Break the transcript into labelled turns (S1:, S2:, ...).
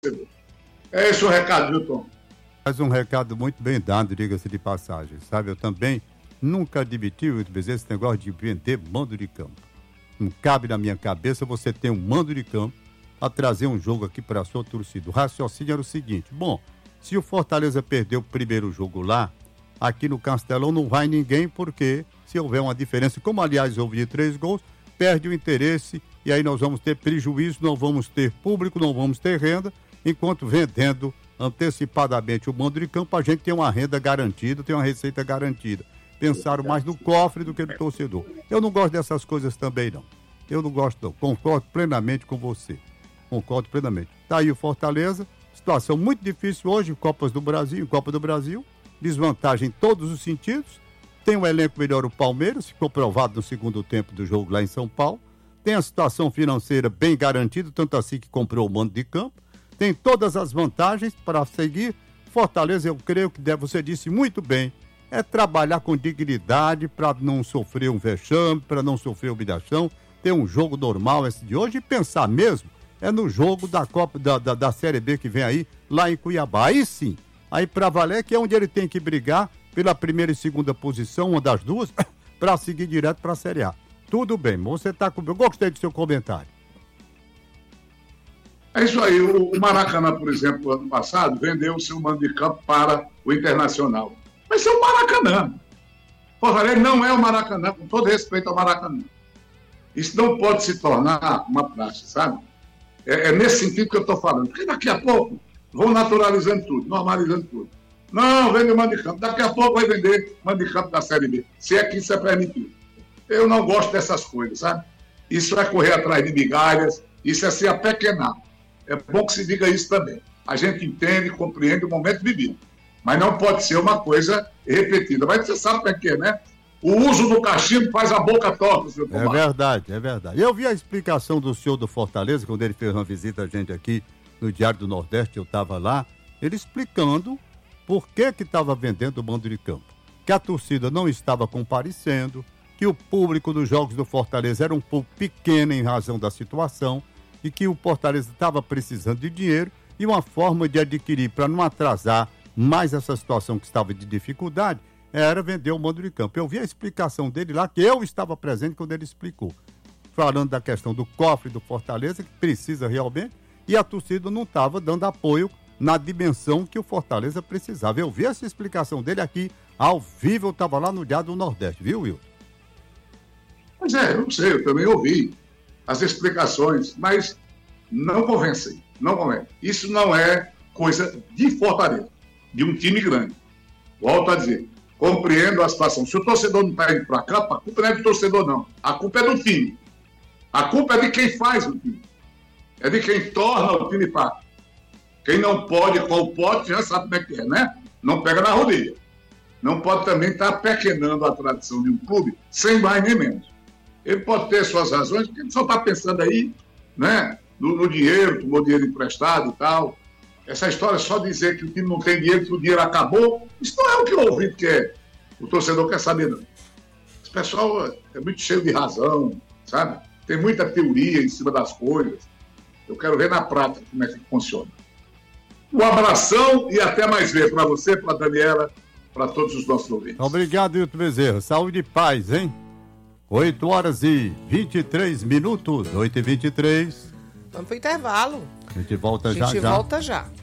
S1: torcedor. É esse o recado, viu, Tom?
S2: Mas um recado muito bem dado, diga-se de passagem, sabe? Eu também nunca admiti, esse negócio de vender mando de campo. Não cabe na minha cabeça você ter um mando de campo para trazer um jogo aqui para a sua torcida. O raciocínio era o seguinte: bom, se o Fortaleza perdeu o primeiro jogo lá, aqui no Castelão não vai ninguém, porque se houver uma diferença, como aliás houve de 3 gols, perde o interesse e aí nós vamos ter prejuízo, não vamos ter público, não vamos ter renda, enquanto vendendo antecipadamente o mando de campo, a gente tem uma renda garantida, tem uma receita garantida. Pensaram mais no cofre do que no torcedor. Eu não gosto dessas coisas também, não. Eu não gosto, não. Concordo plenamente com você. Concordo plenamente. Tá aí o Fortaleza, situação muito difícil hoje, Copa do Brasil, desvantagem em todos os sentidos. Tem um elenco melhor o Palmeiras, ficou provado no segundo tempo do jogo lá em São Paulo. Tem a situação financeira bem garantida, tanto assim que comprou o mando de campo. Tem todas as vantagens para seguir. Fortaleza, eu creio que você disse muito bem, é trabalhar com dignidade para não sofrer um vexame, para não sofrer humilhação, ter um jogo normal esse de hoje e pensar mesmo no jogo da Copa da Série B que vem aí, lá em Cuiabá. Aí sim, aí para valer, que é onde ele tem que brigar pela primeira e segunda posição, uma das duas, para seguir direto para a Série A. Tudo bem, você está com... Eu gostei do seu comentário.
S1: É isso aí. O Maracanã, por exemplo, ano passado, vendeu o seu mando de campo para o Internacional. Mas é o Maracanã. Fortaleza não é o Maracanã, com todo respeito ao Maracanã. Isso não pode se tornar uma praxe, sabe? É nesse sentido que eu estou falando. Porque daqui a pouco vão naturalizando tudo, normalizando tudo. Não, vende o mando de campo. Daqui a pouco vai vender o mando de campo da Série B. Se é que isso é permitido. Eu não gosto dessas coisas, sabe? Isso é correr atrás de migalhas, isso é se apequenar. É bom que se diga isso também. A gente entende, compreende o momento vivido. Mas não pode ser uma coisa repetida. Mas você sabe como é que é, né? O uso do cachimbo faz a boca torta, senhor Tomás.
S2: É verdade, é verdade. Eu vi a explicação do senhor do Fortaleza, quando ele fez uma visita a gente aqui no Diário do Nordeste, eu estava lá, ele explicando por que estava vendendo o mando de campo. Que a torcida não estava comparecendo, que o público dos jogos do Fortaleza era um pouco pequeno em razão da situação, e que o Fortaleza estava precisando de dinheiro, e uma forma de adquirir para não atrasar mais essa situação que estava de dificuldade era vender o mando de campo. Eu vi a explicação dele lá, que eu estava presente quando ele explicou, falando da questão do cofre do Fortaleza, que precisa realmente, e a torcida não estava dando apoio na dimensão que o Fortaleza precisava. Eu vi essa explicação dele aqui ao vivo, eu estava lá no Diário do Nordeste, viu, Will?
S1: Pois é, eu não sei, eu também ouvi as explicações, mas não convencem, não convencem. Isso não é coisa de Fortaleza, de um time grande. Volto a dizer, compreendo a situação. Se o torcedor não está indo para campo, a culpa não é do torcedor, não. A culpa é do time. A culpa é de quem faz o time. É de quem torna o time pago. Quem não pode, qual pode, já sabe como é que é, né? Não pega na rodilha. Não pode também estar pequenando a tradição de um clube, sem mais nem menos. Ele pode ter suas razões, porque ele só está pensando aí, né, no dinheiro, tomou dinheiro emprestado e tal. Essa história só dizer que o time não tem dinheiro, que o dinheiro acabou, isso não é o que o ouvinte quer. O torcedor quer saber, não. Esse pessoal é muito cheio de razão, sabe? Tem muita teoria em cima das coisas. Eu quero ver na prática como é que funciona. Um abração e até mais ver para você, para a Daniela, para todos os nossos ouvintes.
S2: Obrigado, Hilton Bezerra. Saúde e paz, hein? 8h23, 8h23.
S3: Vamos pro intervalo.
S2: A gente volta já.
S3: Volta já.